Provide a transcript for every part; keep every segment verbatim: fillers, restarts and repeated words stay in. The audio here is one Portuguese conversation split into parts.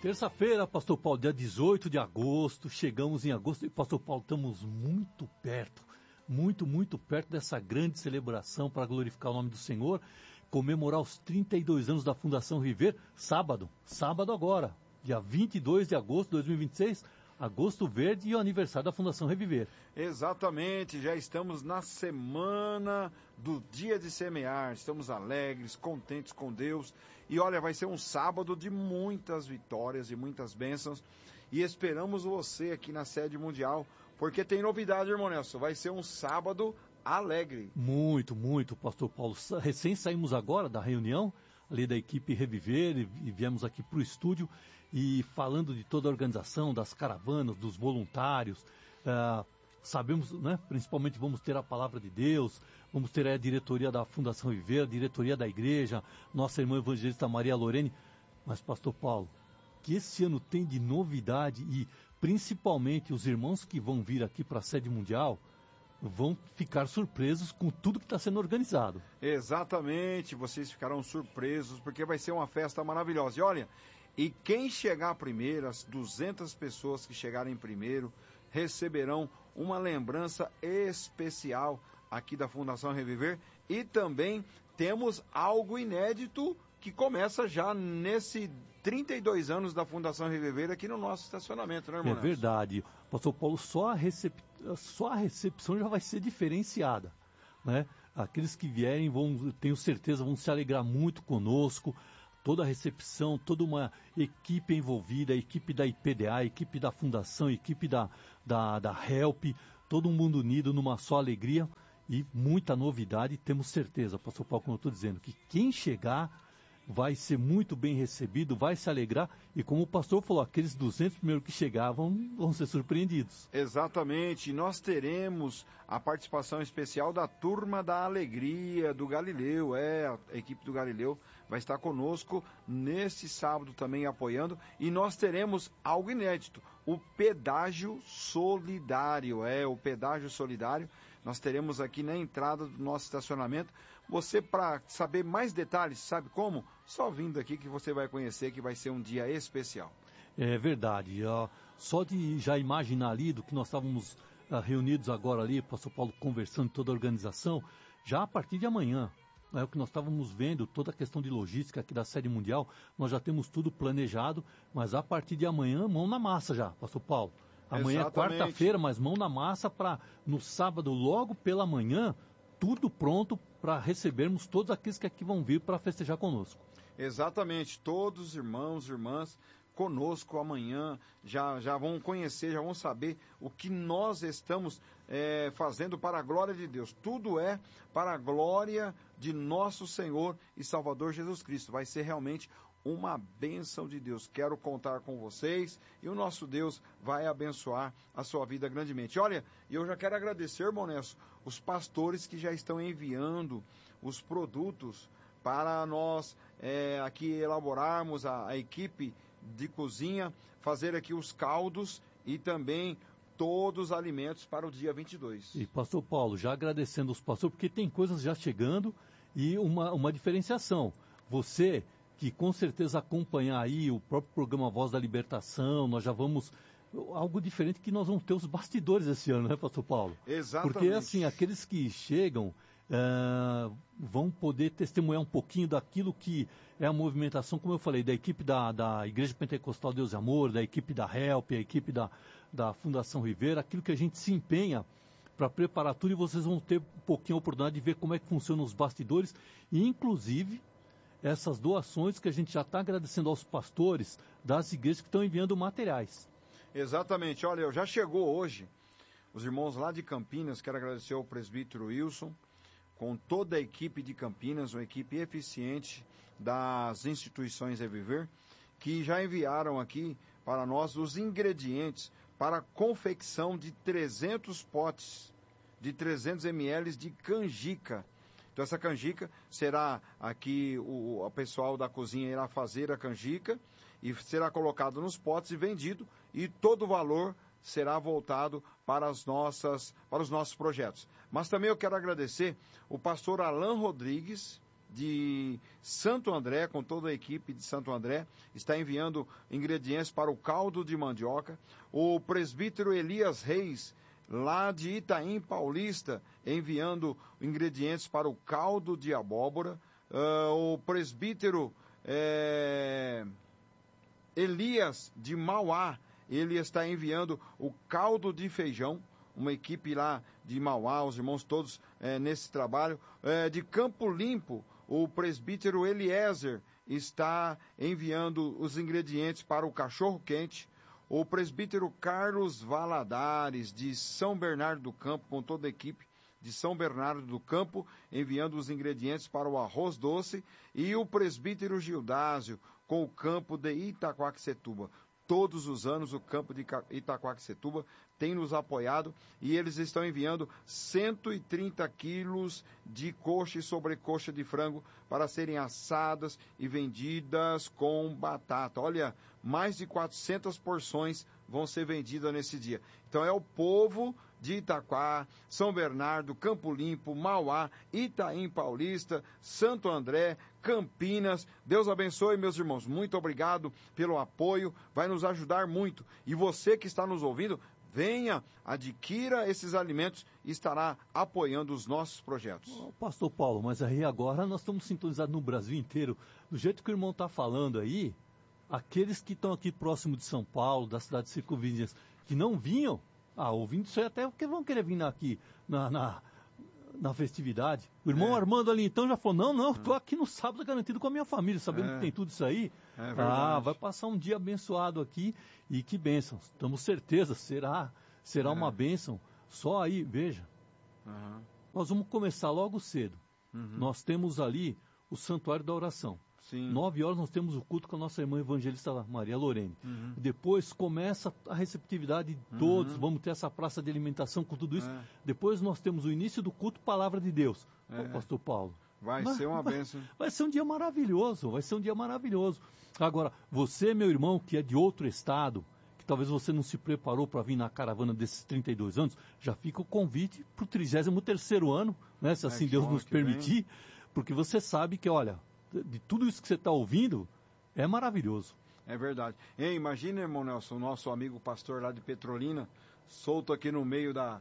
Terça-feira, Pastor Paulo, dia dezoito de agosto, chegamos em agosto e, Pastor Paulo, estamos muito perto, muito, muito perto dessa grande celebração para glorificar o nome do Senhor, comemorar os trinta e dois anos da Fundação Viver, sábado, sábado agora, dia vinte e dois de agosto de dois mil e vinte e seis, Agosto Verde e o aniversário da Fundação Reviver. Exatamente, já estamos na semana do dia de semear, estamos alegres, contentes com Deus, e olha, vai ser um sábado de muitas vitórias e muitas bênçãos, e esperamos você aqui na sede mundial, porque tem novidade, irmão Nelson, vai ser um sábado alegre. Muito, muito, Pastor Paulo, recém saímos agora da reunião, ali da equipe Reviver, e viemos aqui para o estúdio, e falando de toda a organização, das caravanas, dos voluntários, uh, sabemos, né, principalmente vamos ter a palavra de Deus, vamos ter a diretoria da Fundação Viver, a diretoria da igreja, nossa irmã evangelista Maria Lorene, mas Pastor Paulo, que esse ano tem de novidade e principalmente os irmãos que vão vir aqui para a sede mundial, vão ficar surpresos com tudo que está sendo organizado. Exatamente, vocês ficarão surpresos, porque vai ser uma festa maravilhosa. E olha, e quem chegar primeiro, as duzentas pessoas que chegarem primeiro, receberão uma lembrança especial aqui da Fundação Reviver. E também temos algo inédito que começa já nesse trinta e dois anos da Fundação Reviver aqui no nosso estacionamento, né, irmão? É verdade. Pastor Paulo, só a, recep... só a recepção já vai ser diferenciada, né? Aqueles que vierem, vão, tenho certeza, vão se alegrar muito conosco. Toda a recepção, toda uma equipe envolvida, a equipe da I P D A, a equipe da Fundação, a equipe da, da, da Help, todo mundo unido numa só alegria e muita novidade. Temos certeza, Pastor Paulo, como eu estou dizendo, que quem chegar vai ser muito bem recebido, vai se alegrar, e como o pastor falou, aqueles duzentos primeiros que chegavam vão ser surpreendidos. Exatamente, nós teremos a participação especial da Turma da Alegria do Galileu, é, a equipe do Galileu vai estar conosco nesse sábado também apoiando, e nós teremos algo inédito, o pedágio solidário, é, o pedágio solidário, nós teremos aqui na entrada do nosso estacionamento. Você, para saber mais detalhes, sabe como? Só vindo aqui que você vai conhecer que vai ser um dia especial. É verdade. Uh, só de já imaginar ali do que nós estávamos uh, reunidos agora ali, Pastor Paulo conversando toda a organização, já a partir de amanhã, é o que nós estávamos vendo, toda a questão de logística aqui da sede mundial, nós já temos tudo planejado, mas a partir de amanhã, mão na massa já, Pastor Paulo. Amanhã Exatamente. É quarta-feira, mas mão na massa para no sábado, logo pela manhã, tudo pronto para recebermos todos aqueles que aqui vão vir para festejar conosco. Exatamente, todos os irmãos e irmãs conosco amanhã já, já vão conhecer, já vão saber o que nós estamos é, fazendo para a glória de Deus. Tudo é para a glória de nosso Senhor e Salvador Jesus Cristo. Vai ser realmente uma bênção de Deus. Quero contar com vocês e o nosso Deus vai abençoar a sua vida grandemente. Olha, eu já quero agradecer, irmão Nelson, os pastores que já estão enviando os produtos para nós é, aqui elaborarmos a, a equipe de cozinha, fazer aqui os caldos e também todos os alimentos para o dia vinte e dois. E pastor Paulo, já agradecendo os pastores, porque tem coisas já chegando e uma, uma diferenciação. Você que com certeza acompanhar aí o próprio programa Voz da Libertação, nós já vamos... Algo diferente que nós vamos ter os bastidores esse ano, né, pastor Paulo? Exatamente. Porque assim, aqueles que chegam uh, vão poder testemunhar um pouquinho daquilo que é a movimentação, como eu falei, da equipe da, da Igreja Pentecostal Deus e Amor, da equipe da Help, a equipe da, da Fundação Ribeira, aquilo que a gente se empenha para preparar tudo, e vocês vão ter um pouquinho a oportunidade de ver como é que funcionam os bastidores, e inclusive essas doações que a gente já está agradecendo aos pastores das igrejas que estão enviando materiais. Exatamente, olha, já chegou hoje, os irmãos lá de Campinas, quero agradecer ao presbítero Wilson, com toda a equipe de Campinas, uma equipe eficiente das instituições Reviver, que já enviaram aqui para nós os ingredientes para a confecção de trezentos potes, de trezentos mililitros de canjica. Então essa canjica será aqui, o, o pessoal da cozinha irá fazer a canjica e será colocado nos potes e vendido, e todo o valor será voltado para, as nossas, para os nossos projetos. Mas também eu quero agradecer o pastor Alan Rodrigues, de Santo André, com toda a equipe de Santo André, está enviando ingredientes para o caldo de mandioca. O presbítero Elias Reis, lá de Itaim Paulista, enviando ingredientes para o caldo de abóbora. Uh, o presbítero é, Elias de Mauá, ele está enviando o caldo de feijão. Uma equipe lá de Mauá, os irmãos todos é, nesse trabalho. É, de Campo Limpo, o presbítero Eliezer está enviando os ingredientes para o cachorro-quente. O presbítero Carlos Valadares, de São Bernardo do Campo, com toda a equipe de São Bernardo do Campo, enviando os ingredientes para o arroz doce. E o presbítero Gildásio, com o campo de Itaquaquecetuba. Todos os anos o campo de Itaquaquecetuba tem nos apoiado e eles estão enviando cento e trinta quilos de coxa e sobrecoxa de frango para serem assadas e vendidas com batata. Olha, mais de quatrocentas porções vão ser vendidas nesse dia. Então é o povo de Itaquá, São Bernardo, Campo Limpo, Mauá, Itaim Paulista, Santo André, Campinas. Deus abençoe, meus irmãos. Muito obrigado pelo apoio, vai nos ajudar muito. E você que está nos ouvindo, venha, adquira esses alimentos e estará apoiando os nossos projetos. Oh, Pastor Paulo, mas aí agora nós estamos sintonizados no Brasil inteiro. Do jeito que o irmão está falando aí, aqueles que estão aqui próximo de São Paulo, da cidade de circunvizinhas, que não vinham, ah, ouvindo isso aí até porque vão querer vir aqui na, na, na festividade. O irmão é. Armando ali então já falou, não, não, estou aqui no sábado garantido com a minha família, sabendo é. que tem tudo isso aí. É ah, vai passar um dia abençoado aqui e que bênção. Estamos certeza, será, será é. uma bênção. Só aí, veja, uhum. nós vamos começar logo cedo. Uhum. Nós temos ali o Santuário da Oração. Sim. Nove horas nós temos o culto com a nossa irmã evangelista lá, Maria Lorene. Uhum. Depois começa a receptividade de todos, uhum. vamos ter essa praça de alimentação com tudo isso. É. Depois nós temos o início do culto, Palavra de Deus. É. Ô, Pastor Paulo. Vai Mas, ser uma vai, bênção. Vai ser um dia maravilhoso, vai ser um dia maravilhoso. Agora, você, meu irmão, que é de outro estado, que talvez você não se preparou para vir na caravana desses trinta e dois anos, já fica o convite para o trigésimo terceiro ano, né, se assim é Deus nos permitir, vem. Porque você sabe que, olha, de tudo isso que você está ouvindo, é maravilhoso. É verdade. Ei, imagina, irmão Nelson, o nosso amigo pastor lá de Petrolina, solto aqui no meio da,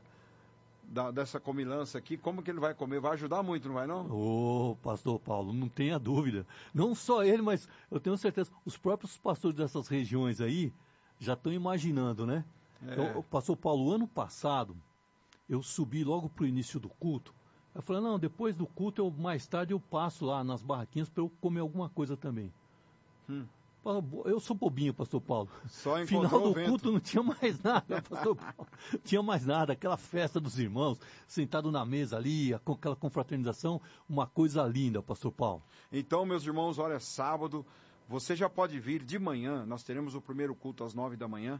da, dessa comilança aqui, como que ele vai comer? Vai ajudar muito, não vai não? Ô, pastor Paulo, não tenha dúvida. Não só ele, mas eu tenho certeza, os próprios pastores dessas regiões aí já estão imaginando, né? É. Então, pastor Paulo, ano passado, eu subi logo para o início do culto. Eu falei, não, depois do culto, eu, mais tarde eu passo lá nas barraquinhas para eu comer alguma coisa também. Hum. Eu sou bobinho, pastor Paulo. Só Final do o vento. culto não tinha mais nada, pastor Paulo. Tinha mais nada. Aquela festa dos irmãos, sentado na mesa ali, aquela confraternização, uma coisa linda, pastor Paulo. Então, meus irmãos, olha, sábado, você já pode vir de manhã. Nós teremos o primeiro culto às nove da manhã.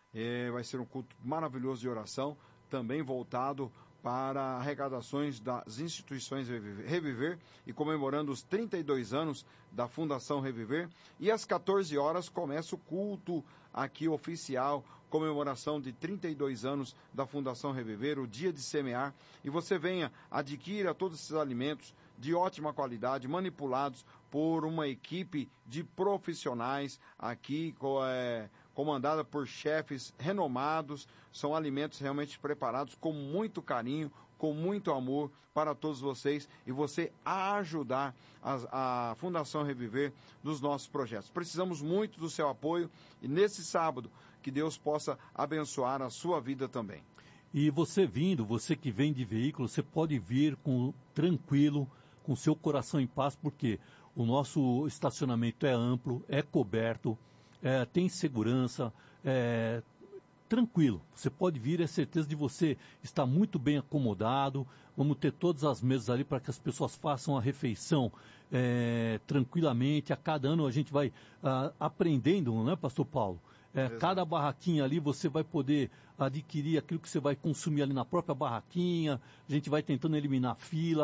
É, vai ser um culto maravilhoso de oração, também voltado para arrecadações das instituições Reviver e comemorando os trinta e dois anos da Fundação Reviver. E às quatorze horas começa o culto aqui oficial, comemoração de trinta e dois anos da Fundação Reviver, o dia de semear. E você venha, adquira todos esses alimentos de ótima qualidade, manipulados por uma equipe de profissionais aqui, é, comandada por chefes renomados. São alimentos realmente preparados com muito carinho, com muito amor para todos vocês e você a ajudar a, a Fundação Reviver nos nossos projetos. Precisamos muito do seu apoio e nesse sábado que Deus possa abençoar a sua vida também. E você vindo, você que vem de veículo, você pode vir com tranquilo, com seu coração em paz, porque o nosso estacionamento é amplo, é coberto, é, tem segurança, é tranquilo. Você pode vir, é certeza de você estar muito bem acomodado. Vamos ter todas as mesas ali para que as pessoas façam a refeição é, tranquilamente. A cada ano a gente vai ah, aprendendo, não é, pastor Paulo? É, cada barraquinha ali você vai poder adquirir aquilo que você vai consumir ali na própria barraquinha. A gente vai tentando eliminar a fila.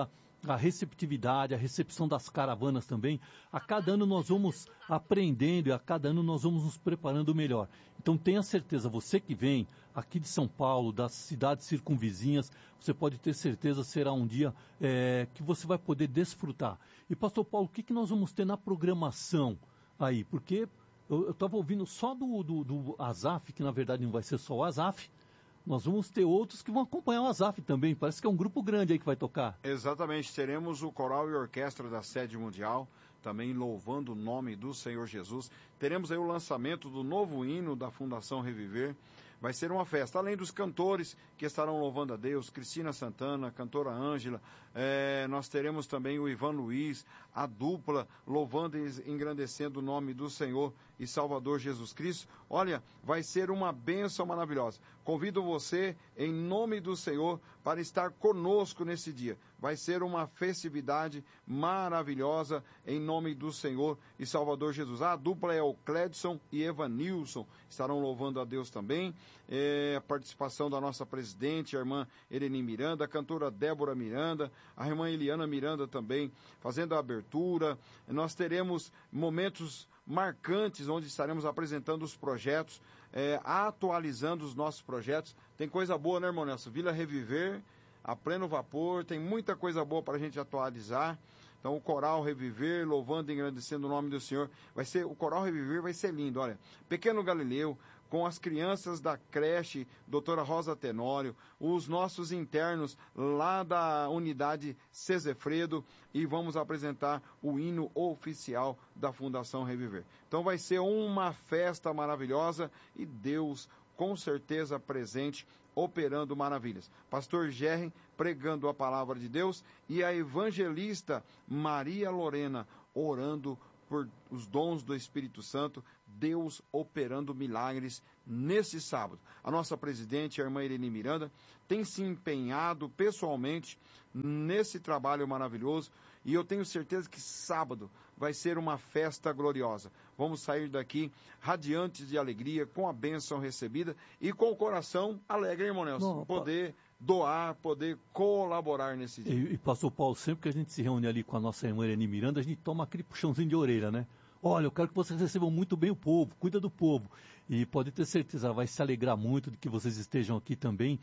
a receptividade, a recepção das caravanas também. A cada ano nós vamos aprendendo e a cada ano nós vamos nos preparando melhor. Então tenha certeza, você que vem aqui de São Paulo, das cidades circunvizinhas, você pode ter certeza, será um dia é, que você vai poder desfrutar. E pastor Paulo, o que, que nós vamos ter na programação aí? Porque eu estava ouvindo só do, do, do Azaf, que na verdade não vai ser só o Azaf. Nós vamos ter outros que vão acompanhar o Azaf também. Parece que é um grupo grande aí que vai tocar. Exatamente. Teremos o coral e orquestra da Sede Mundial, também louvando o nome do Senhor Jesus. Teremos aí o lançamento do novo hino da Fundação Reviver. Vai ser uma festa, além dos cantores que estarão louvando a Deus, Cristina Santana, cantora Ângela, é, nós teremos também o Ivan Luiz, a dupla, louvando e engrandecendo o nome do Senhor e Salvador Jesus Cristo. Olha, vai ser uma bênção maravilhosa. Convido você, em nome do Senhor, para estar conosco nesse dia. Vai ser uma festividade maravilhosa, em nome do Senhor e Salvador Jesus. A dupla é o Cledson e Evanilson, estarão louvando a Deus também. É, a participação da nossa presidente, a irmã Eleni Miranda, a cantora Débora Miranda, a irmã Eliana Miranda também, fazendo a abertura. Nós teremos momentos marcantes, onde estaremos apresentando os projetos, é, atualizando os nossos projetos. Tem coisa boa, né, irmão Nelson? Vila Reviver, a pleno vapor, tem muita coisa boa para a gente atualizar. Então o Coral Reviver, louvando e engrandecendo o nome do Senhor. Vai ser, o Coral Reviver vai ser lindo, olha. Pequeno Galileu, com as crianças da creche doutora Rosa Tenório, os nossos internos lá da unidade Cesefredo, e vamos apresentar o hino oficial da Fundação Reviver. Então vai ser uma festa maravilhosa e Deus com certeza presente, operando maravilhas. Pastor Gerry pregando a palavra de Deus e a evangelista Maria Lorena orando por os dons do Espírito Santo, Deus operando milagres nesse sábado. A nossa presidente, a irmã Irene Miranda, tem se empenhado pessoalmente nesse trabalho maravilhoso e eu tenho certeza que sábado vai ser uma festa gloriosa. Vamos sair daqui radiantes de alegria, com a bênção recebida e com o coração alegre, irmão Nelson, Não, poder doar, poder colaborar nesse dia. E, e pastor Paulo, sempre que a gente se reúne ali com a nossa irmã Irene Miranda, a gente toma aquele puxãozinho de orelha, né? Olha, eu quero que vocês recebam muito bem o povo, cuida do povo. E pode ter certeza, ela vai se alegrar muito de que vocês estejam aqui também.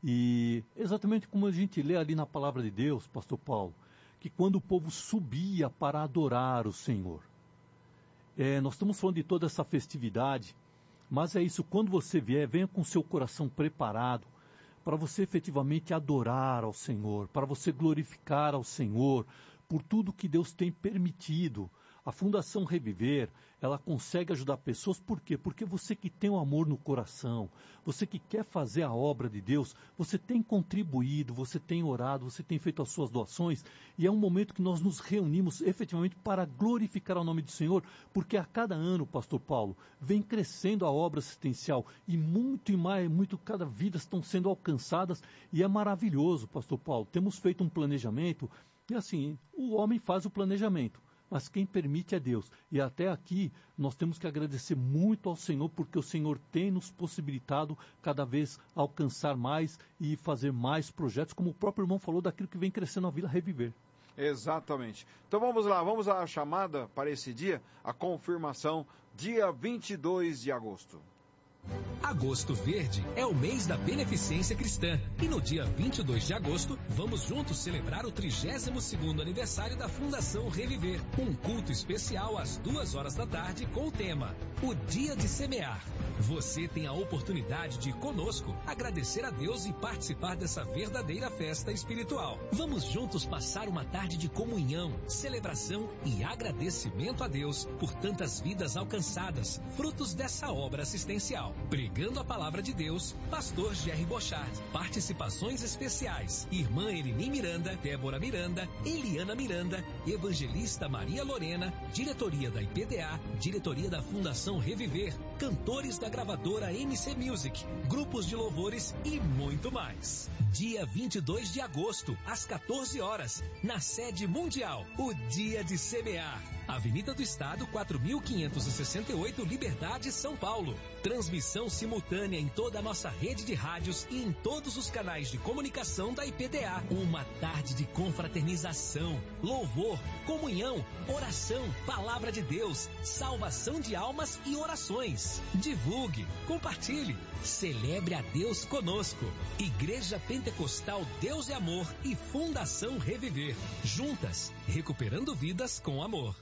E exatamente como a gente lê ali na palavra de Deus, pastor Paulo, que quando o povo subia para adorar o Senhor. É, nós estamos falando de toda essa festividade, mas é isso, quando você vier, venha com seu coração preparado para você efetivamente adorar ao Senhor, para você glorificar ao Senhor por tudo que Deus tem permitido. A Fundação Reviver, ela consegue ajudar pessoas, por quê? Porque você que tem o amor no coração, você que quer fazer a obra de Deus, você tem contribuído, você tem orado, você tem feito as suas doações, e é um momento que nós nos reunimos efetivamente para glorificar o nome do Senhor, porque a cada ano, pastor Paulo, vem crescendo a obra assistencial, e muito e mais, muito cada vida estão sendo alcançadas, e é maravilhoso, pastor Paulo. Temos feito um planejamento, e assim, o homem faz o planejamento, mas quem permite é Deus. E até aqui nós temos que agradecer muito ao Senhor, porque o Senhor tem nos possibilitado cada vez alcançar mais e fazer mais projetos, como o próprio irmão falou, daquilo que vem crescendo na Vila Reviver. Exatamente. Então vamos lá, vamos à chamada para esse dia, a confirmação, dia vinte e dois de agosto. Agosto Verde é o mês da beneficência cristã e no dia vinte e dois de agosto vamos juntos celebrar o trigésimo segundo aniversário da Fundação Reviver. Um culto especial às duas horas da tarde com o tema O Dia de Semear. Você tem a oportunidade de conosco agradecer a Deus e participar dessa verdadeira festa espiritual. Vamos juntos passar uma tarde de comunhão, celebração e agradecimento a Deus por tantas vidas alcançadas, frutos dessa obra assistencial. Pregando a palavra de Deus, pastor Gerry Bochard. Participações especiais, irmã Eleni Miranda, Débora Miranda, Eliana Miranda, evangelista Maria Lorena, diretoria da I P D A, diretoria da Fundação Reviver, cantores da gravadora M C Music, grupos de louvores e muito mais. Dia vinte e dois de agosto, às quatorze horas, na Sede Mundial, o Dia de Semear. Avenida do Estado, quatro mil quinhentos e sessenta e oito, Liberdade, São Paulo. Transmissão simultânea em toda a nossa rede de rádios e em todos os canais de comunicação da I P T A. Uma tarde de confraternização, louvor, comunhão, oração, palavra de Deus, salvação de almas e orações. Divulgue, compartilhe, celebre a Deus conosco. Igreja Pentecostal Deus e Amor e Fundação Reviver. Juntas, recuperando vidas com amor.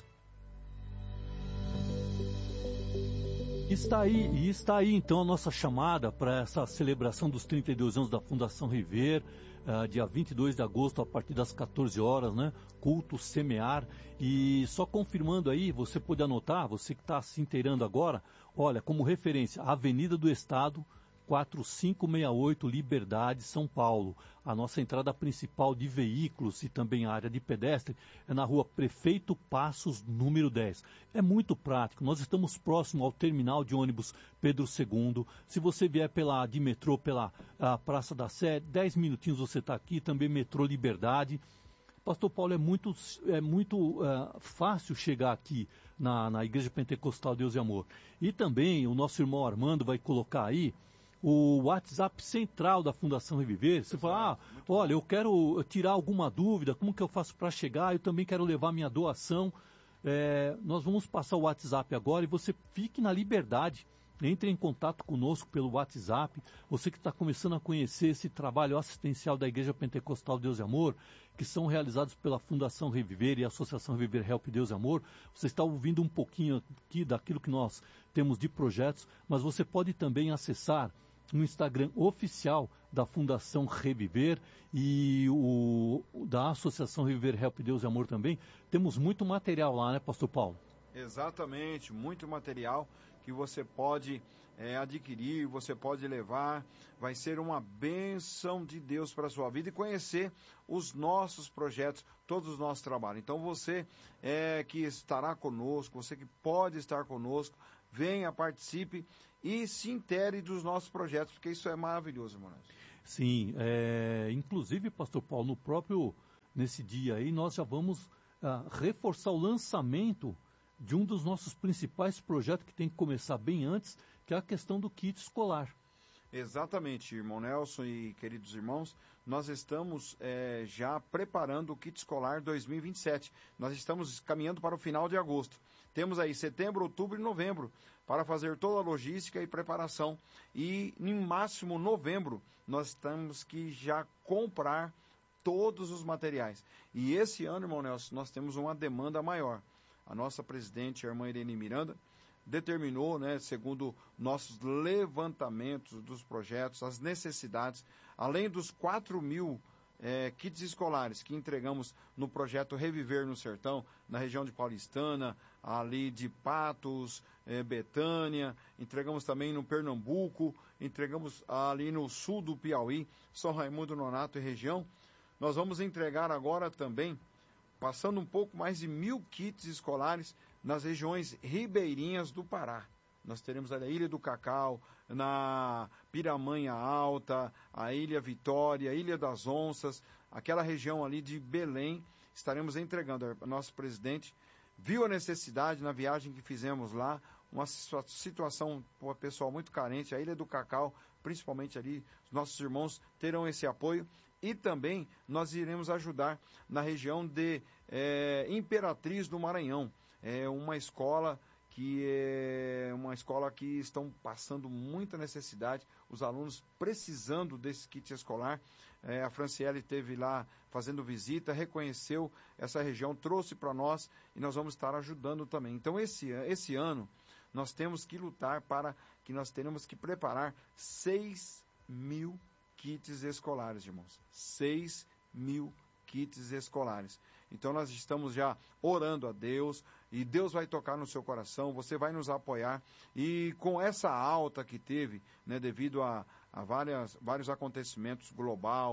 Está aí, e está aí então a nossa chamada para essa celebração dos trinta e dois anos da Fundação Reviver, uh, dia vinte e dois de agosto, a partir das quatorze horas, né? Culto Semear. E só confirmando aí, você pode anotar, você que está se inteirando agora, olha, como referência, Avenida do Estado, quatro cinco seis oito, Liberdade, São Paulo. A nossa entrada principal de veículos e também a área de pedestre é na rua Prefeito Passos, número dez. É muito prático, nós estamos próximo ao terminal de ônibus Pedro segundo. Se você vier pela, de metrô pela a Praça da Sé, dez minutinhos você está aqui, também metrô Liberdade. Pastor Paulo, é muito, é muito uh, fácil chegar aqui na, na Igreja Pentecostal Deus e Amor. E também o nosso irmão Armando vai colocar aí o WhatsApp central da Fundação Reviver. Você fala, ah, olha, eu quero tirar alguma dúvida, como que eu faço para chegar? Eu também quero levar minha doação. É, nós vamos passar o WhatsApp agora e você fique na liberdade. Entre em contato conosco pelo WhatsApp. Você que está começando a conhecer esse trabalho assistencial da Igreja Pentecostal Deus e Amor, que são realizados pela Fundação Reviver e a Associação Reviver Help Deus e Amor. Você está ouvindo um pouquinho aqui daquilo que nós temos de projetos, mas você pode também acessar no Instagram oficial da Fundação Reviver e o da Associação Reviver Help Deus e Amor também. Temos muito material lá, né, Pastor Paulo? Exatamente, muito material que você pode é, adquirir, você pode levar. Vai ser uma bênção de Deus para a sua vida e conhecer os nossos projetos, todos os nossos trabalhos. Então você é, que estará conosco, você que pode estar conosco, venha, participe e se intere dos nossos projetos, porque isso é maravilhoso, irmão. Sim, é, inclusive, Pastor Paulo, no próprio, nesse dia aí, nós já vamos uh, reforçar o lançamento de um dos nossos principais projetos que tem que começar bem antes, que é a questão do kit escolar. Exatamente, irmão Nelson e queridos irmãos, nós estamos é, já preparando o kit escolar dois mil e vinte e sete. Nós estamos caminhando para o final de agosto. Temos aí setembro, outubro e novembro para fazer toda a logística e preparação. E em máximo novembro nós temos que já comprar todos os materiais. E esse ano, irmão Nelson, nós temos uma demanda maior. A nossa presidente, a irmã Irene Miranda, determinou, né, segundo nossos levantamentos dos projetos, as necessidades, além dos quatro mil é, kits escolares que entregamos no projeto Reviver no Sertão, na região de Paulistana, ali de Patos, é, Betânia, entregamos também no Pernambuco, entregamos ali no sul do Piauí, São Raimundo Nonato e região. Nós vamos entregar agora também, passando um pouco mais de mil kits escolares nas regiões ribeirinhas do Pará. Nós teremos ali a Ilha do Cacau, na Piramanha Alta, a Ilha Vitória, a Ilha das Onças, aquela região ali de Belém, estaremos entregando. A nossa presidente viu a necessidade na viagem que fizemos lá, uma situação para o pessoal muito carente, a Ilha do Cacau, principalmente ali, os nossos irmãos terão esse apoio. E também nós iremos ajudar na região de é, Imperatriz do Maranhão. É uma escola que é uma escola que estão passando muita necessidade, os alunos precisando desse kit escolar. É, a Franciele esteve lá fazendo visita, reconheceu essa região, trouxe para nós e nós vamos estar ajudando também. Então esse, esse ano nós temos que lutar para que nós tenhamos que preparar seis mil kits escolares, irmãos. seis mil kits escolares. Então nós estamos já orando a Deus e Deus vai tocar no seu coração, você vai nos apoiar e com essa alta que teve, né, devido a, a várias, vários acontecimentos global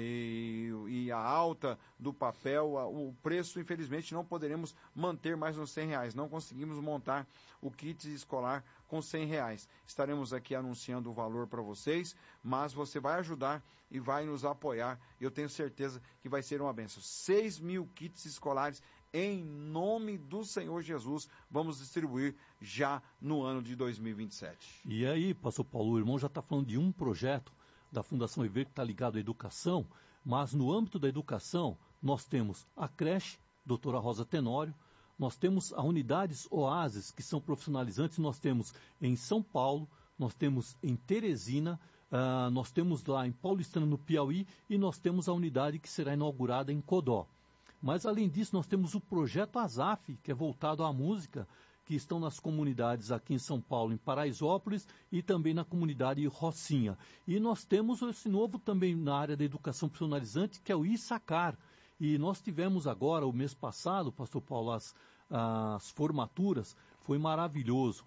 e, e a alta do papel, a, o preço infelizmente não poderemos manter mais nos cem reais, não conseguimos montar o kit escolar com cem reais. Estaremos aqui anunciando o valor para vocês, mas você vai ajudar e vai nos apoiar. Eu tenho certeza que vai ser uma bênção. seis mil kits escolares em nome do Senhor Jesus, vamos distribuir já no ano de dois mil e vinte e sete. E aí, pastor Paulo, o irmão já está falando de um projeto da Fundação Reviver que está ligado à educação, mas no âmbito da educação, nós temos a creche, doutora Rosa Tenório, nós temos as unidades Oásis, que são profissionalizantes, nós temos em São Paulo, nós temos em Teresina, uh, nós temos lá em Paulistana, no Piauí, e nós temos a unidade que será inaugurada em Codó. Mas, além disso, nós temos o projeto ASAF, que é voltado à música, que estão nas comunidades aqui em São Paulo, em Paraisópolis, e também na comunidade Rocinha. E nós temos esse novo também na área da educação profissionalizante, que é o ISACAR. E nós tivemos agora, o mês passado, pastor Paulo, as, as formaturas, foi maravilhoso.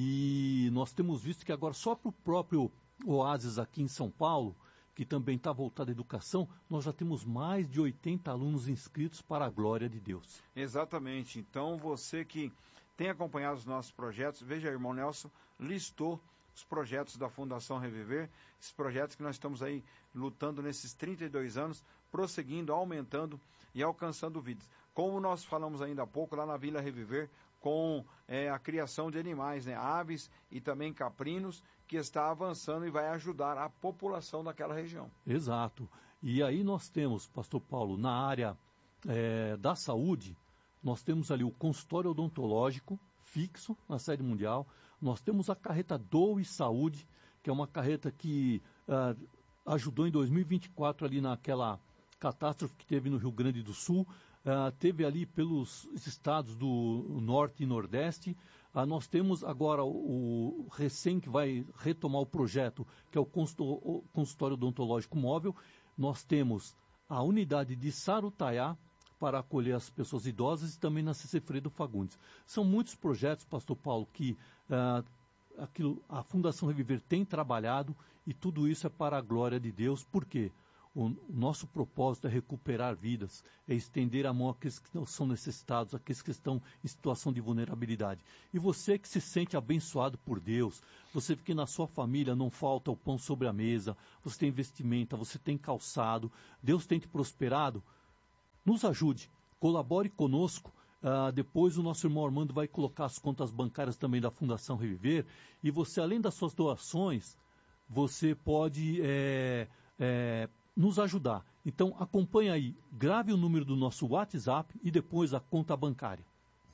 E nós temos visto que agora só para o próprio Oásis aqui em São Paulo, que também está voltado à educação, nós já temos mais de oitenta alunos inscritos para a glória de Deus. Exatamente. Então, você que tem acompanhado os nossos projetos, veja, irmão Nelson listou os projetos da Fundação Reviver, esses projetos que nós estamos aí lutando nesses trinta e dois anos, prosseguindo, aumentando e alcançando vidas. Como nós falamos ainda há pouco, lá na Vila Reviver, com é, a criação de animais, né, aves e também caprinos, que está avançando e vai ajudar a população daquela região. Exato. E aí nós temos, pastor Paulo, na área é, da saúde, nós temos ali o consultório odontológico fixo na sede mundial, nós temos a carreta Doe Saúde, que é uma carreta que uh, ajudou em dois mil e vinte e quatro ali naquela catástrofe que teve no Rio Grande do Sul, Uh, teve ali pelos estados do Norte e Nordeste. Uh, nós temos agora o, o recém que vai retomar o projeto, que é o consultório odontológico móvel. Nós temos a unidade de Sarutaiá para acolher as pessoas idosas e também na C C Fredo Fagundes. São muitos projetos, pastor Paulo, que uh, aquilo, a Fundação Reviver tem trabalhado, e tudo isso é para a glória de Deus. Por quê? O nosso propósito é recuperar vidas, é estender a mão àqueles que não são necessitados, àqueles que estão em situação de vulnerabilidade. E você que se sente abençoado por Deus, você que na sua família não falta o pão sobre a mesa, você tem vestimenta, você tem calçado, Deus tem te prosperado, nos ajude, colabore conosco. Uh, depois o nosso irmão Armando vai colocar as contas bancárias também da Fundação Reviver, e você, além das suas doações, você pode é, é, nos ajudar. Então acompanhe aí, grave o número do nosso WhatsApp e depois a conta bancária.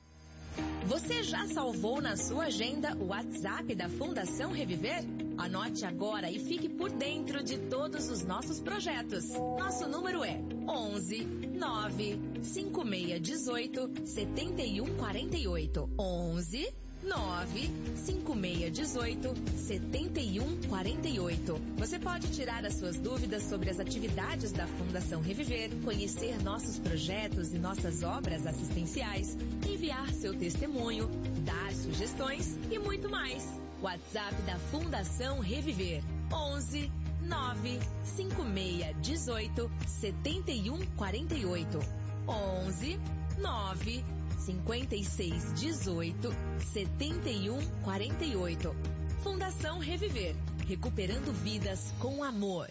Você já salvou na sua agenda o WhatsApp da Fundação Reviver? Anote agora e fique por dentro de todos os nossos projetos. Nosso número é onze nove cinco seis um oito sete um quatro oito. onze nove cinco seis um oito sete um quatro oito. Você pode tirar as suas dúvidas sobre as atividades da Fundação Reviver, conhecer nossos projetos e nossas obras assistenciais, enviar seu testemunho, dar sugestões e muito mais. WhatsApp da Fundação Reviver: onze nove cinco seis um oito sete um quatro oito. onze nove cinco seis um oito sete um quatro oito. Fundação Reviver, recuperando vidas com amor.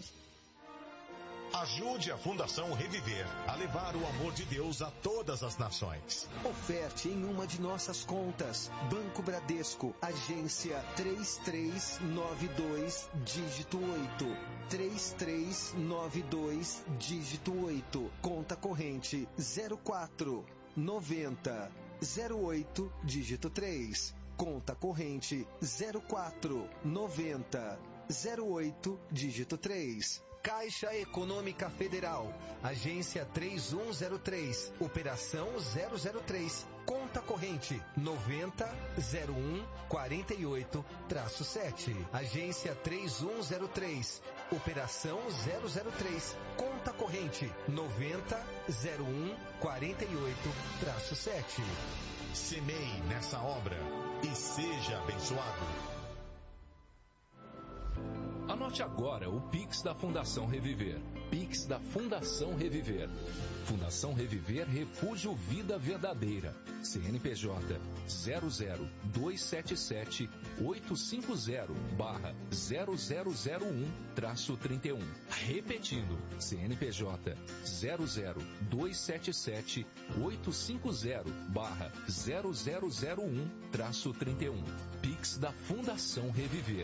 Ajude a Fundação Reviver a levar o amor de Deus a todas as nações. Oferte em uma de nossas contas. Banco Bradesco, agência três três nove dois, dígito oito. três três nove dois, dígito oito. Conta corrente zero quatro noventa zero oito, dígito três. Conta corrente zero quatro noventa zero oito, dígito três. Caixa Econômica Federal, agência três um zero três, operação zero zero três, conta corrente noventa zero um quarenta e oito sete, agência três um zero três, operação zero zero três, conta corrente noventa zero um quarenta e oito sete. Semeie nessa obra e seja abençoado. Anote agora o Pix da Fundação Reviver. Pix da Fundação Reviver. Fundação Reviver Refúgio Vida Verdadeira. C N P J zero zero dois sete sete oito cinco zero barra zero zero zero um traço trinta e um. Repetindo, C N P J zero zero dois sete sete oito cinco zero barra zero zero zero um traço trinta e um. Pix da Fundação Reviver.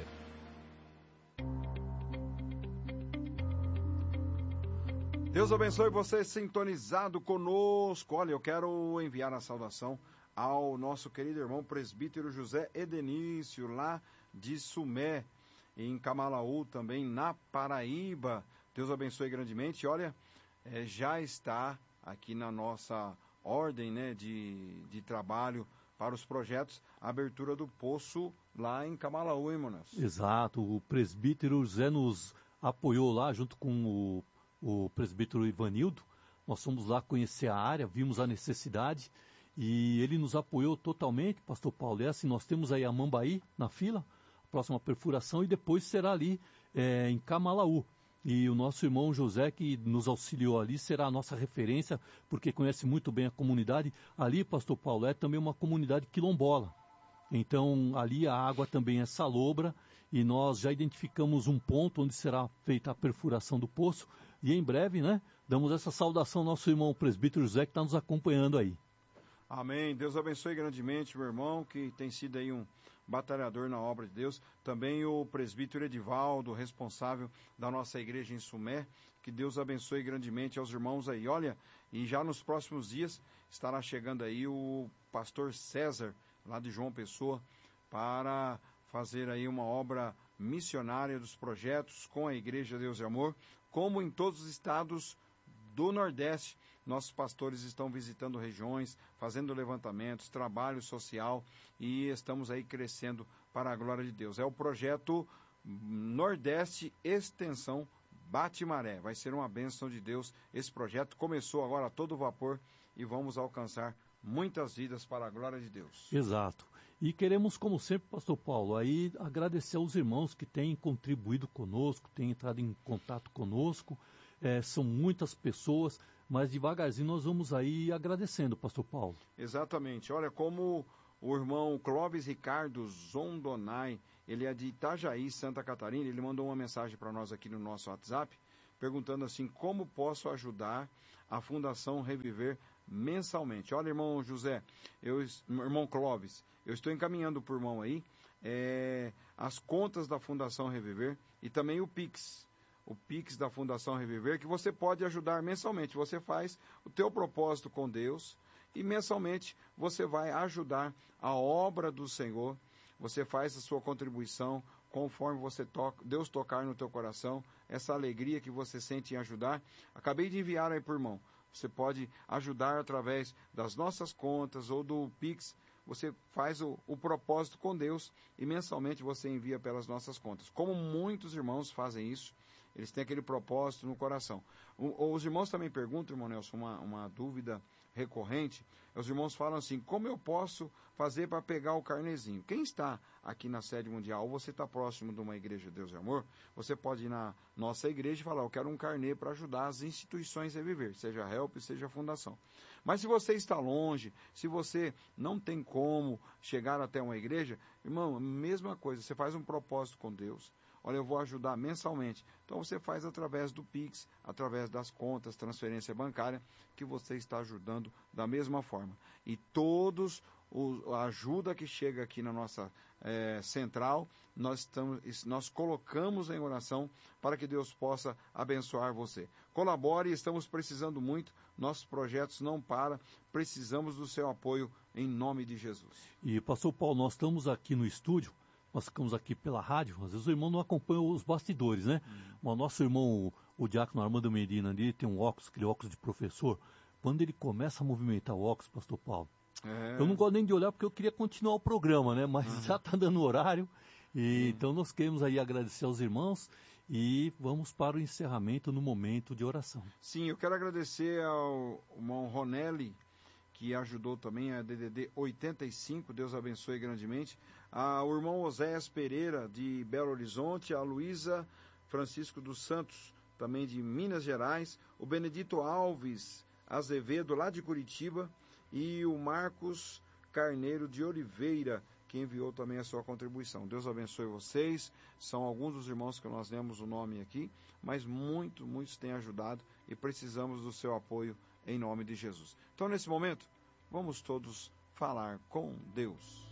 Deus abençoe você sintonizado conosco. Olha, eu quero enviar a saudação ao nosso querido irmão presbítero José Edenício, lá de Sumé, em Camalaú, também na Paraíba. Deus abençoe grandemente. Olha, é, já está aqui na nossa ordem, né, de, de trabalho para os projetos, a abertura do poço lá em Camalaú, hein, Monas? Exato, o presbítero José nos apoiou lá junto com o o presbítero Ivanildo. Nós fomos lá conhecer a área, vimos a necessidade e ele nos apoiou totalmente, pastor Paulo. É assim, nós temos aí a Mambaí na fila, a próxima perfuração, e depois será ali é, em Camalaú. E o nosso irmão José, que nos auxiliou ali, será a nossa referência, porque conhece muito bem a comunidade. Ali, pastor Paulo, é também uma comunidade quilombola. Então, ali a água também é salobra e nós já identificamos um ponto onde será feita a perfuração do poço. E em breve, né, damos essa saudação ao nosso irmão presbítero José, que está nos acompanhando aí. Amém. Deus abençoe grandemente, meu irmão, que tem sido aí um batalhador na obra de Deus. Também o presbítero Edivaldo, responsável da nossa igreja em Sumé. Que Deus abençoe grandemente aos irmãos aí. Olha, e já nos próximos dias estará chegando aí o pastor César, lá de João Pessoa, para fazer aí uma obra missionária dos projetos com a Igreja Deus e Amor, como em todos os estados do Nordeste. Nossos pastores estão visitando regiões, fazendo levantamentos, trabalho social, e estamos aí crescendo para a glória de Deus. É o projeto Nordeste Extensão Bate-Maré. Vai ser uma bênção de Deus. Esse projeto começou agora a todo vapor e vamos alcançar muitas vidas para a glória de Deus. Exato. E queremos, como sempre, pastor Paulo, aí agradecer aos irmãos que têm contribuído conosco, têm entrado em contato conosco. É, são muitas pessoas, mas devagarzinho nós vamos aí agradecendo, pastor Paulo. Exatamente. Olha, como o irmão Clóvis Ricardo Zondonai, ele é de Itajaí, Santa Catarina, ele mandou uma mensagem para nós aqui no nosso WhatsApp, perguntando assim, como posso ajudar a Fundação Reviver mensalmente? Olha, irmão José, eu, irmão Clóvis, eu estou encaminhando por mão aí é, as contas da Fundação Reviver e também o Pix, o Pix da Fundação Reviver, que você pode ajudar mensalmente. Você faz o teu propósito com Deus e mensalmente você vai ajudar a obra do Senhor. Você faz a sua contribuição conforme você toca, Deus tocar no teu coração, essa alegria que você sente em ajudar. Acabei de enviar aí por mão. Você pode ajudar através das nossas contas ou do Pix. Você faz o, o propósito com Deus e mensalmente você envia pelas nossas contas. Como muitos irmãos fazem isso, eles têm aquele propósito no coração. O, os irmãos também perguntam, irmão Nelson, uma, uma dúvida recorrente. Os irmãos falam assim, como eu posso fazer para pegar o carnezinho? Quem está aqui na sede mundial, ou você está próximo de uma igreja Deus e Amor, você pode ir na nossa igreja e falar, eu quero um carnê para ajudar as instituições a viver, seja a Help, seja a Fundação. Mas se você está longe, se você não tem como chegar até uma igreja, irmão, mesma coisa, você faz um propósito com Deus. Olha, eu vou ajudar mensalmente. Então você faz através do Pix, através das contas, transferência bancária, que você está ajudando da mesma forma. E todos o, a ajuda que chega aqui na nossa é, central, nós, estamos, nós colocamos em oração para que Deus possa abençoar você. Colabore, estamos precisando muito, nossos projetos não param, precisamos do seu apoio em nome de Jesus. E pastor Paulo, nós estamos aqui no estúdio, nós ficamos aqui pela rádio, às vezes o irmão não acompanha os bastidores, né? Hum. O nosso irmão, o, o diácono Armando Medina, ali tem um óculos, aquele óculos de professor. Quando ele começa a movimentar o óculos, pastor Paulo, é. eu não gosto nem de olhar porque eu queria continuar o programa, né? Mas uhum. já está dando horário. E, uhum. Então nós queremos aí agradecer aos irmãos e vamos para o encerramento no momento de oração. Sim, eu quero agradecer ao irmão Ronelli, que ajudou também a D D D oitenta e cinco, Deus abençoe grandemente, Ah, o irmão Oséias Pereira, de Belo Horizonte, a Luísa Francisco dos Santos, também de Minas Gerais, o Benedito Alves Azevedo, lá de Curitiba, e o Marcos Carneiro de Oliveira, que enviou também a sua contribuição. Deus abençoe vocês. São alguns dos irmãos que nós demos o nome aqui, mas muito, muitos têm ajudado e precisamos do seu apoio em nome de Jesus. Então, nesse momento, vamos todos falar com Deus.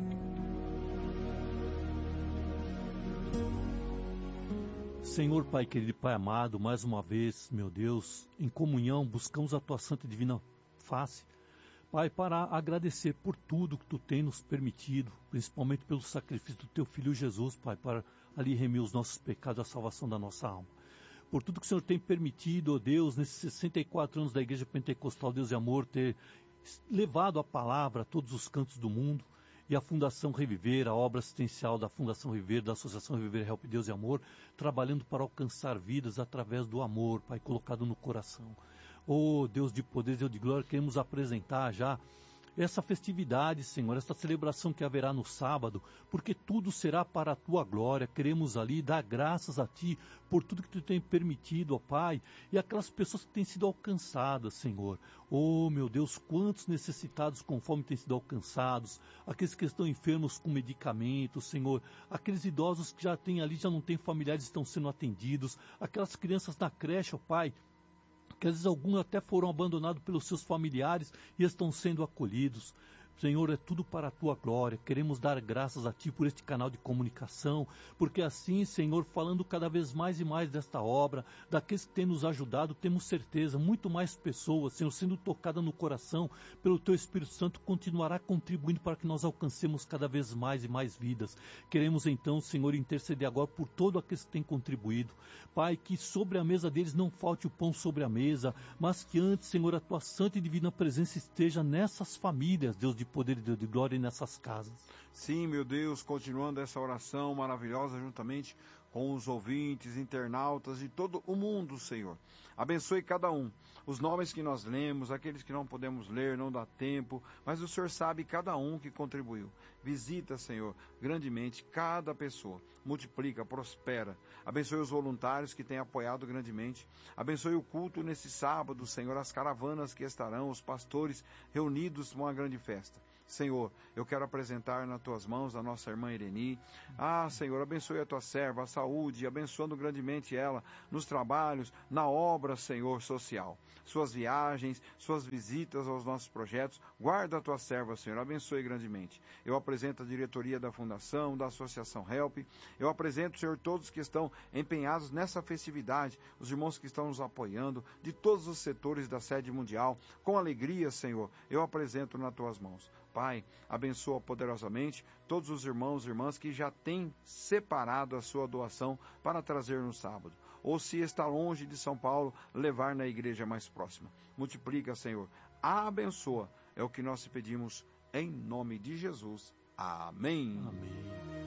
Senhor Pai querido e Pai amado, mais uma vez, meu Deus, em comunhão, buscamos a Tua santa e divina face, Pai, para agradecer por tudo que Tu tem nos permitido, principalmente pelo sacrifício do Teu Filho Jesus, Pai, para ali remir os nossos pecados, a salvação da nossa alma. Por tudo que o Senhor tem permitido, ó Deus, nesses sessenta e quatro anos da Igreja Pentecostal Deus e Amor, ter levado a palavra a todos os cantos do mundo, e a Fundação Reviver, a obra assistencial da Fundação Reviver, da Associação Reviver Help Deus e Amor, trabalhando para alcançar vidas através do amor, Pai, colocado no coração. Oh, Deus de poder, Deus de glória, queremos apresentar já essa festividade, Senhor, essa celebração que haverá no sábado, porque tudo será para a Tua glória. Queremos ali dar graças a Ti por tudo que Tu tem permitido, ó Pai, e aquelas pessoas que têm sido alcançadas, Senhor. Oh, meu Deus, quantos necessitados com fome têm sido alcançados, aqueles que estão enfermos com medicamentos, Senhor, aqueles idosos que já têm ali, já não têm familiares, estão sendo atendidos, aquelas crianças na creche, ó Pai, que às vezes alguns até foram abandonados pelos seus familiares e estão sendo acolhidos. Senhor, é tudo para a Tua glória. Queremos dar graças a Ti por este canal de comunicação, porque assim, Senhor, falando cada vez mais e mais desta obra, daqueles que têm nos ajudado, temos certeza, muito mais pessoas, Senhor, sendo tocadas no coração pelo Teu Espírito Santo, continuará contribuindo para que nós alcancemos cada vez mais e mais vidas. Queremos então, Senhor, interceder agora por todos aqueles que têm contribuído. Pai, que sobre a mesa deles não falte o pão sobre a mesa, mas que antes, Senhor, a Tua santa e divina presença esteja nessas famílias, Deus de poder e Deus de glória, nessas casas. Sim, meu Deus, continuando essa oração maravilhosa juntamente com os ouvintes, internautas de todo o mundo, Senhor. Abençoe cada um. Os nomes que nós lemos, aqueles que não podemos ler, não dá tempo, mas o Senhor sabe cada um que contribuiu. Visita, Senhor, grandemente cada pessoa. Multiplica, prospera. Abençoe os voluntários que têm apoiado grandemente. Abençoe o culto nesse sábado, Senhor, as caravanas que estarão, os pastores reunidos numa grande festa. Senhor, eu quero apresentar nas Tuas mãos a nossa irmã Ireni. Ah, Senhor, abençoe a Tua serva, a saúde, abençoando grandemente ela nos trabalhos, na obra, Senhor, social. Suas viagens, suas visitas aos nossos projetos, guarda a Tua serva, Senhor, abençoe grandemente. Eu apresento a diretoria da Fundação, da Associação Help. Eu apresento, Senhor, todos que estão empenhados nessa festividade, os irmãos que estão nos apoiando, de todos os setores da sede mundial. Com alegria, Senhor, eu apresento nas Tuas mãos. Pai, abençoa poderosamente todos os irmãos e irmãs que já têm separado a sua doação para trazer no sábado. Ou se está longe de São Paulo, levar na igreja mais próxima. Multiplica, Senhor. Abençoa. É o que nós te pedimos em nome de Jesus. Amém. Amém.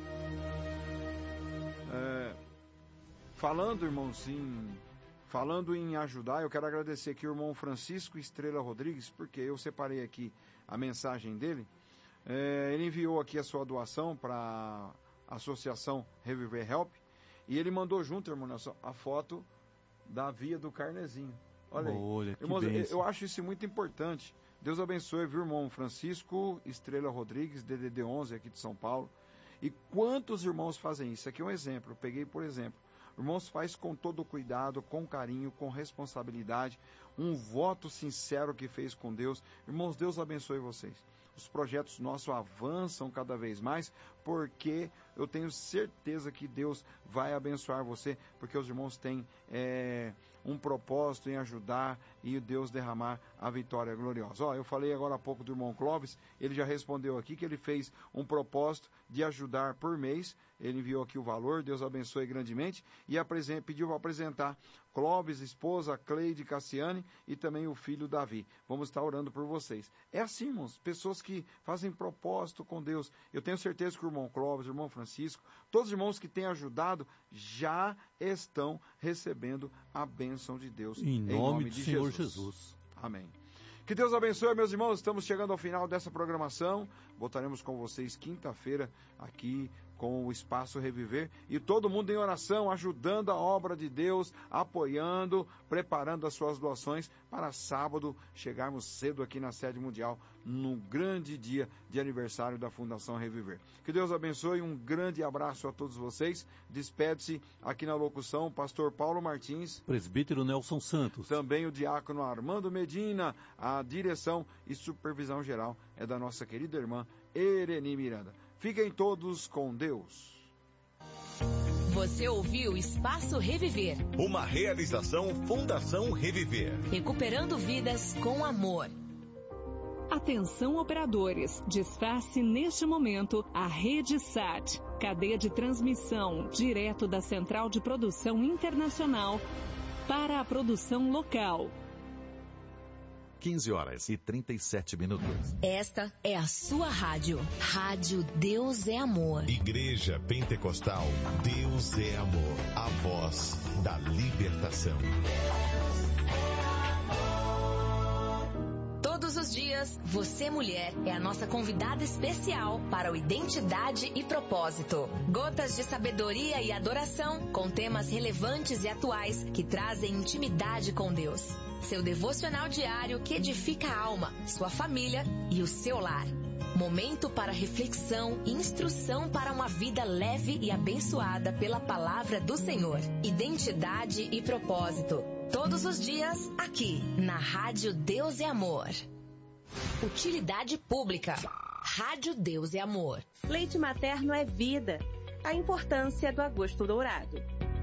É, falando, irmãozinho, falando em ajudar, eu quero agradecer aqui o irmão Francisco Estrela Rodrigues, porque eu separei aqui a mensagem dele. É, ele enviou aqui a sua doação para a Associação Reviver Help, e ele mandou junto, irmão, a foto da via do Carnezinho. Olha aí. Olha, que irmãos, bênção. eu acho isso muito importante. Deus abençoe, viu, irmão Francisco Estrela Rodrigues, D D D onze, aqui de São Paulo. E quantos irmãos fazem isso? Aqui é um exemplo, eu peguei por exemplo. Irmãos, faz com todo cuidado, com carinho, com responsabilidade, um voto sincero que fez com Deus. Irmãos, Deus abençoe vocês. Os projetos nossos avançam cada vez mais, porque eu tenho certeza que Deus vai abençoar você, porque os irmãos têm é, um propósito em ajudar e Deus derramar a vitória gloriosa. Ó, eu falei agora há pouco do irmão Clóvis, ele já respondeu aqui que ele fez um propósito de ajudar por mês. Ele enviou aqui o valor, Deus abençoe grandemente, e pediu para apresentar Clóvis, esposa, Cleide Cassiane e também o filho Davi. Vamos estar orando por vocês. É assim, irmãos, pessoas que fazem propósito com Deus. Eu tenho certeza que o irmão Clóvis, o irmão Francisco, todos os irmãos que têm ajudado já estão recebendo a bênção de Deus. Em nome, em nome do de Senhor Jesus. Jesus. Amém. Que Deus abençoe, meus irmãos. Estamos chegando ao final dessa programação. Voltaremos com vocês quinta-feira aqui com o Espaço Reviver. E todo mundo em oração, ajudando a obra de Deus, apoiando, preparando as suas doações para sábado chegarmos cedo aqui na sede mundial, no grande dia de aniversário da Fundação Reviver. Que Deus abençoe, um grande abraço a todos vocês. Despede-se aqui na locução o pastor Paulo Martins, presbítero Nelson Santos, também o diácono Armando Medina. A direção e supervisão geral é da nossa querida irmã Ereni Miranda. Fiquem todos com Deus. Você ouviu Espaço Reviver. Uma realização Fundação Reviver. Recuperando vidas com amor. Atenção operadores, desface neste momento a Rede Sat, cadeia de transmissão direto da Central de Produção Internacional para a produção local. quinze horas e trinta e sete minutos. Esta é a sua rádio. Rádio Deus é Amor. Igreja Pentecostal Deus é Amor. A voz da libertação. Todos os dias, você mulher é a nossa convidada especial para o Identidade e Propósito. Gotas de sabedoria e adoração com temas relevantes e atuais que trazem intimidade com Deus. Seu devocional diário que edifica a alma, sua família e o seu lar. Momento para reflexão e instrução para uma vida leve e abençoada pela palavra do Senhor. Identidade e Propósito. Todos os dias, aqui, na Rádio Deus é Amor. Utilidade Pública. Rádio Deus é Amor. Leite materno é vida. A importância do agosto dourado.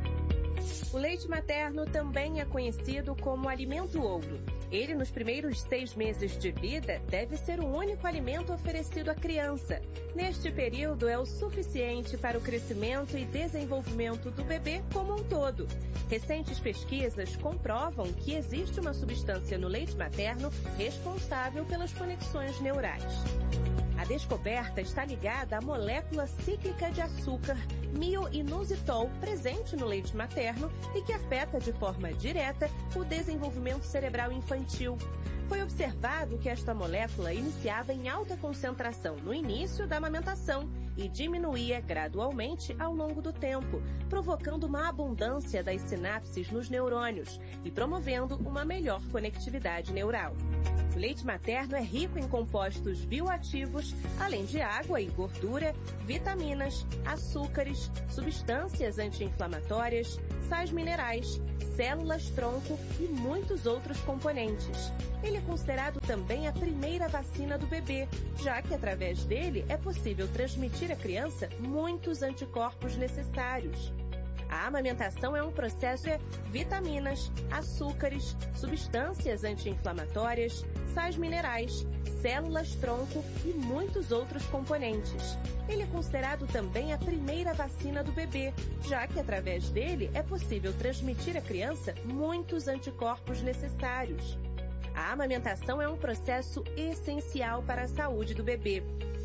O leite materno também é conhecido como alimento ouro. Ele, nos primeiros seis meses de vida, deve ser o único alimento oferecido à criança. Neste período, é o suficiente para o crescimento e desenvolvimento do bebê como um todo. Recentes pesquisas comprovam que existe uma substância no leite materno responsável pelas conexões neurais. A descoberta está ligada à molécula cíclica de açúcar, mioinositol, presente no leite materno e que afeta de forma direta o desenvolvimento cerebral infantil. Foi observado que esta molécula iniciava em alta concentração no início da amamentação e diminuía gradualmente ao longo do tempo, provocando uma abundância das sinapses nos neurônios e promovendo uma melhor conectividade neural. O leite materno é rico em compostos bioativos, além de água e gordura, vitaminas, açúcares, substâncias anti-inflamatórias, sais minerais, células-tronco e muitos outros componentes. Ele é considerado também a primeira vacina do bebê, já que através dele é possível transmitir à criança muitos anticorpos necessários. A amamentação é um processo de vitaminas, açúcares, substâncias anti-inflamatórias, sais minerais, células-tronco e muitos outros componentes. Ele é considerado também a primeira vacina do bebê, já que através dele é possível transmitir à criança muitos anticorpos necessários. A amamentação é um processo essencial para a saúde do bebê.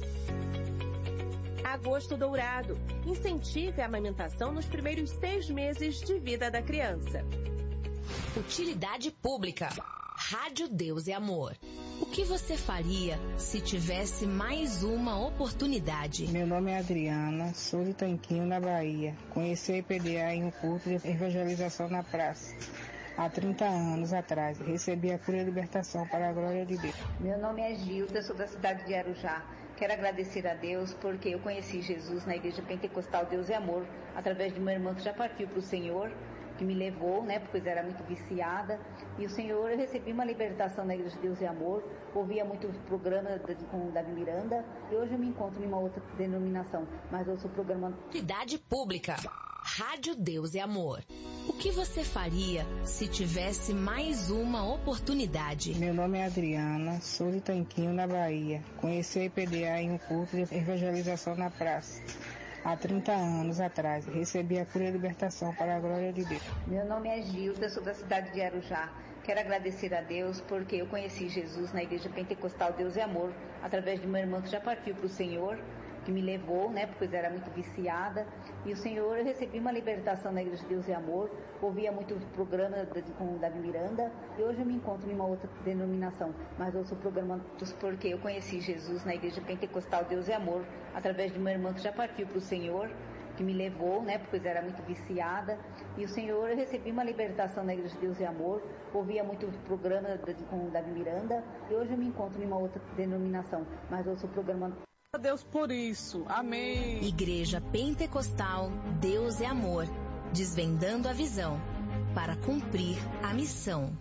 Agosto Dourado. Incentive a amamentação nos primeiros seis meses de vida da criança. Utilidade Pública. Rádio Deus é Amor. O que você faria se tivesse mais uma oportunidade? Meu nome é Adriana, sou de Tanquinho, na Bahia. Conheci a I P D A em um culto de evangelização na praça. Há trinta anos atrás, recebi a cura e libertação para a glória de Deus. Meu nome é Gilda, sou da cidade de Arujá. Quero agradecer a Deus porque eu conheci Jesus na Igreja Pentecostal Deus é Amor, através de uma irmã que já partiu para o Senhor, que me levou, né, porque eu era muito viciada. E o Senhor, eu recebi uma libertação na Igreja Deus é Amor, ouvia muito programa com o Davi Miranda, e hoje eu me encontro em uma outra denominação, mas eu sou programa... Utilidade Pública. Rádio Deus é Amor. O que você faria se tivesse mais uma oportunidade? Meu nome é Adriana, sou de Tanquinho, na Bahia. Conheci a I P D A em um culto de evangelização na praça. Há trinta anos atrás, recebi a cura e libertação para a glória de Deus. Meu nome é Gilda, sou da cidade de Arujá. Quero agradecer a Deus porque eu conheci Jesus na Igreja Pentecostal Deus é Amor, através de uma irmã que já partiu para o Senhor, que me levou, né, porque eu era muito viciada. E o Senhor, eu recebi uma libertação na Igreja de Deus e Amor, ouvia muito o programa de, com o Davi Miranda, e hoje eu me encontro em uma outra denominação, mas ouço o programa porque eu conheci Jesus na Igreja Pentecostal Deus e Amor, através de uma irmã que já partiu para o Senhor, que me levou, né, porque eu era muito viciada. E o Senhor, eu recebi uma libertação na Igreja de Deus e Amor, ouvia muito o programa de, com o Davi Miranda, e hoje eu me encontro em uma outra denominação, mas ouço o programa. A Deus por isso. Amém. Igreja Pentecostal Deus é Amor, desvendando a visão para cumprir a missão.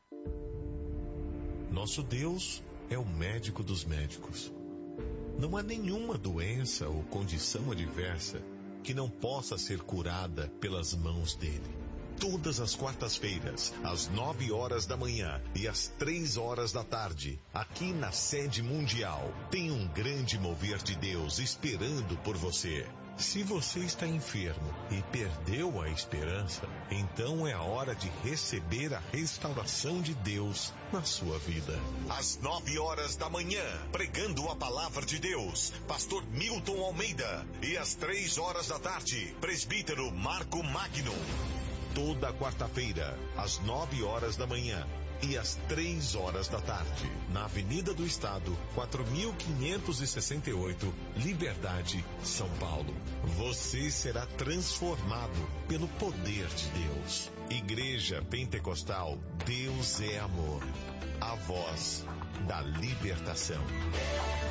Nosso Deus é o médico dos médicos. Não há nenhuma doença ou condição adversa que não possa ser curada pelas mãos dele. Todas as quartas-feiras, às nove horas da manhã e às três horas da tarde, aqui na sede mundial, tem um grande mover de Deus esperando por você. Se você está enfermo e perdeu a esperança, então é a hora de receber a restauração de Deus na sua vida. Às nove horas da manhã, pregando a palavra de Deus, pastor Milton Almeida. E às três horas da tarde, presbítero Marco Magno. Toda quarta-feira, às nove horas da manhã e às três horas da tarde, na Avenida do Estado, quatro mil quinhentos e sessenta e oito, Liberdade, São Paulo. Você será transformado pelo poder de Deus. Igreja Pentecostal Deus é Amor, a voz da libertação.